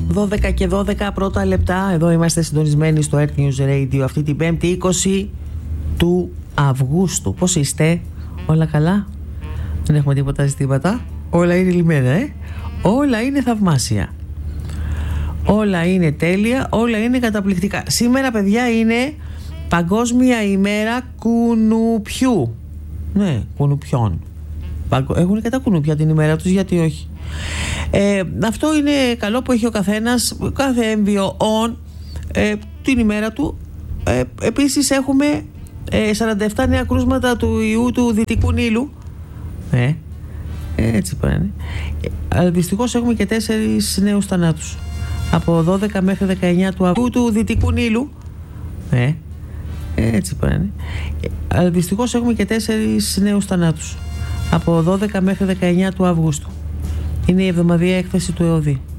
12 και 12 πρώτα λεπτά. Εδώ είμαστε συντονισμένοι στο Earth News Radio αυτή την 5η 20 του Αυγούστου. Πώς είστε? Όλα καλά? Δεν έχουμε τίποτα ζητήματα? Όλα είναι λιμένα, όλα είναι θαυμάσια. Όλα είναι τέλεια, όλα είναι καταπληκτικά. Σήμερα, παιδιά, είναι Παγκόσμια ημέρα κουνουπιού. Ναι, κουνουπιών. Έχουν και τα κουνουπιά την ημέρα τους, γιατί όχι. Αυτό είναι καλό που έχει ο καθένας, κάθε έμβιο την ημέρα του. Επίσης έχουμε 47 νέα κρούσματα του ιού του Δυτικού Νείλου. Έτσι πάνε. Αλλά δυστυχώς έχουμε και 4 νέους θανάτους. Από 12 μέχρι 19 του Αυγούστου του Δυτικού Νείλου. Έτσι πάνε. Αλλά δυστυχώς έχουμε και 4 νέους θανάτους. Από 12 μέχρι 19 του Αυγούστου. Είναι η εβδομαδιαία έκθεση του ΕΟΔΗ.